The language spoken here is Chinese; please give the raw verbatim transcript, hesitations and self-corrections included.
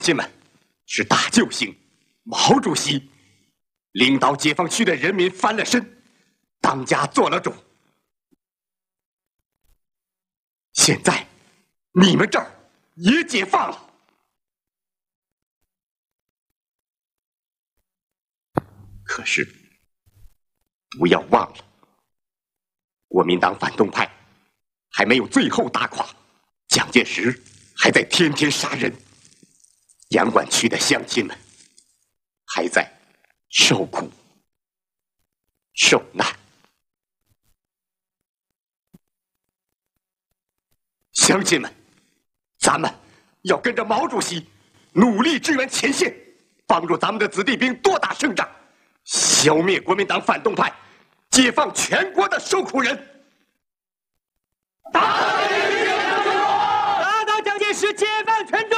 亲们，是大救星毛主席领导解放区的人民翻了身，当家做了主。现在你们这儿也解放了，可是不要忘了，国民党反动派还没有最后打垮，蒋介石还在天天杀人，杨管区的乡亲们还在受苦受难。乡亲们，咱们要跟着毛主席努力支援前线，帮助咱们的子弟兵多打胜仗，消灭国民党反动派，解放全国的受苦人。打倒蒋介石，解放全国！